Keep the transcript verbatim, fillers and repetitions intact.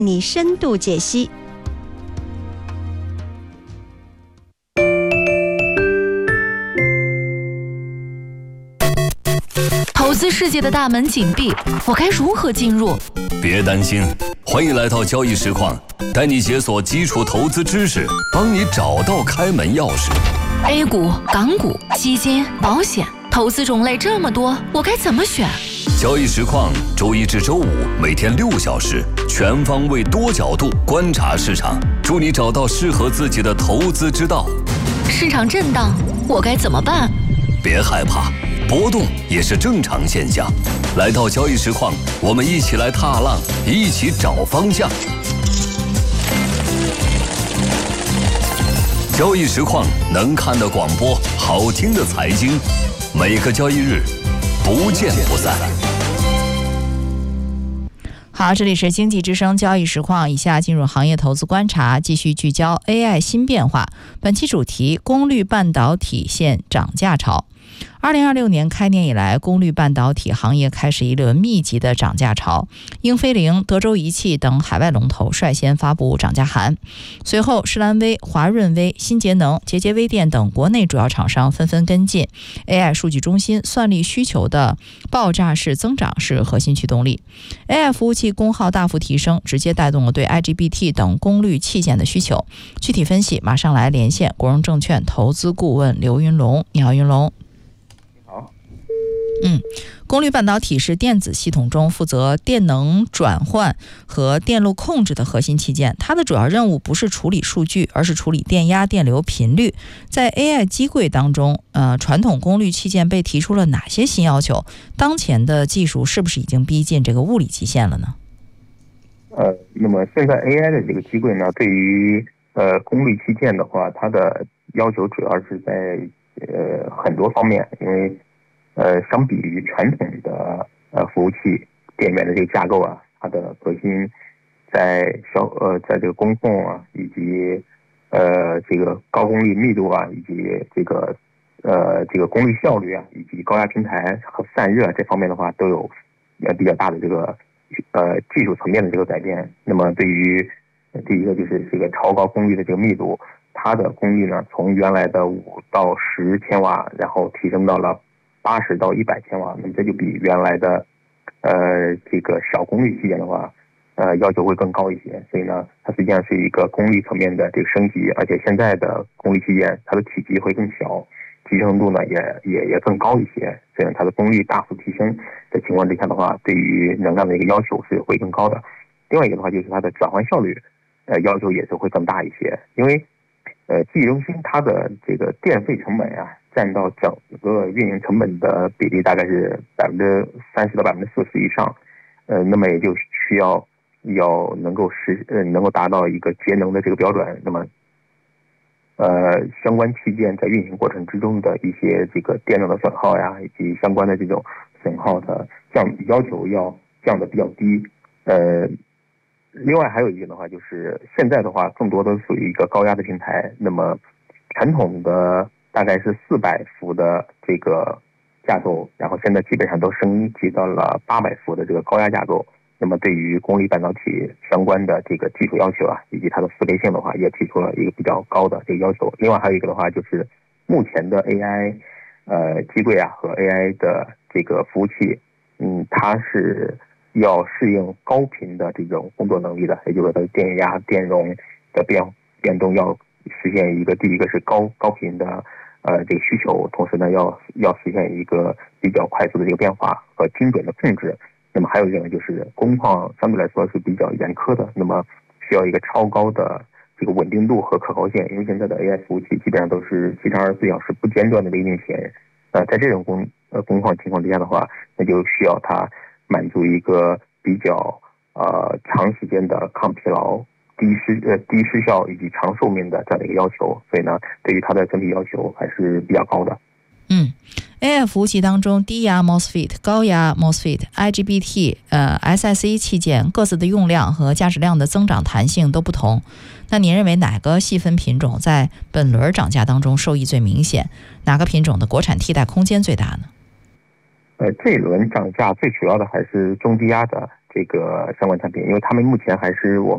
你深度解析。 投资世界的大门紧闭，我该如何进入？ 别担心，欢迎来到交易实况，带你解锁基础投资知识，帮你找到开门钥匙。 A 股、港股、基金、保险，投资种类这么多，我该怎么选？ 交易实况周一至周五每天六小时，全方位多角度观察市场，助你找到适合自己的投资之道。 市场震荡，我该怎么办？ 别害怕，波动也是正常现象。来到交易实况，我们一起来踏浪，一起找方向。交易实况能看的广播，好听的财经，每个交易日不见不散。 好，这里是经济之声交易实况，以下进入行业投资观察，继续聚焦 A I 新变化。本期主题：功率半导体现涨价潮。二零二六年开年以来，功率半导体行业开始一轮密集的涨价潮。英飞凌、德州仪器等海外龙头率先发布涨价函，随后士兰微、华润微、新节能、节节微电等国内主要厂商纷纷跟进。A I 数据中心算力需求的爆炸式增长是核心驱动力。A I 服务器功耗大幅提升，直接带动了对 I G B T 等功率器件的需求。具体分析，马上来连线国荣证券投资顾问刘云龙。你好，云龙。嗯，功率半导体是电子系统中负责电能转换和电路控制的核心器件，它的主要任务不是处理数据，而是处理电压、电流、频率。在 A I 机柜当中，呃，传统功率器件被提出了哪些新要求？当前的技术是不是已经逼近这个物理极限了呢？ 呃，那么现在 A I 的这个机柜呢，对于呃功率器件的话，它的要求主要是在呃很多方面，因为呃，相比于传统的呃服务器电源的这个架构啊，它的核心在消呃在这个工控啊，以及呃这个高功率密度啊，以及这个呃这个功率效率啊，以及高压平台和散热这方面的话，都有呃比较大的这个呃技术层面的这个改变。那么对于第一个就是这个超高功率的这个密度，它的功率呢从原来的五到十千瓦，然后提升到了八十到一百千瓦，那么这就比原来的呃这个小功率器件的话，呃要求会更高一些。所以呢，它实际上是一个功率层面的这个升级，而且现在的功率器件它的体积会更小，集成度呢也也也更高一些。所以它的功率大幅提升的情况之下的话，对于能量的一个要求是会更高的。另外一个的话就是它的转换效率，呃要求也是会更大一些，因为呃记忆中心它的这个电费成本啊，占到整个运营成本的比例大概是百分之三十到百分之四十以上，呃，那么也就需要要能够实呃能够达到一个节能的这个标准，那么呃相关器件在运行过程之中的一些这个电能的损耗呀，以及相关的这种损耗的降要求要降得比较低，呃。另外还有一个的话，就是现在的话，更多都属于一个高压的平台。那么传统的大概是四百伏的这个架构，然后现在基本上都升级到了八百伏的这个高压架构。那么对于功率半导体相关的这个技术要求啊，以及它的适配性的话，也提出了一个比较高的这个要求。另外还有一个的话，就是目前的 A I 呃机柜啊和 A I 的这个服务器，嗯，它是要适应高频的这种工作能力的，也就是说它的电压、电容的变变动要实现一个第一个是高高频的呃这个需求，同时呢要要实现一个比较快速的这个变化和精准的控制。那么还有一个就是工况相对来说是比较严苛的，那么需要一个超高的这个稳定度和可靠性，因为现在的 A I 服务器基本上都是七乘二十四小时不间断的运行。呃，在这种工呃工况情况之下的话，那就需要它满足一个比较呃长时间的抗疲劳、低失呃低失效以及长寿命的这样的一个要求，所以呢，对于它的整体要求还是比较高的。 嗯 ，A I 服务器当中，低压 MOSFET、高压 MOSFET、I G B T、呃 S S A 器件各自的用量和价值量的增长弹性都不同。那您认为哪个细分品种在本轮涨价当中受益最明显？哪个品种的国产替代空间最大呢？ 呃，这一轮涨价最主要的还是中低压的这个相关产品，因为他们目前还是我